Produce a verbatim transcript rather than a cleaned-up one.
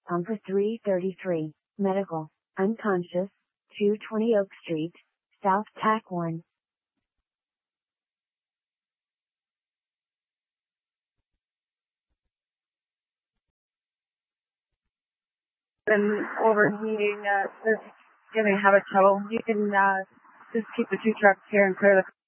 on for three thirty-three, medical, unconscious, two twenty Oak Street, South Tack one. Been overheating, uh, just gonna have a trouble. You can, uh, just keep the two trucks here and clear the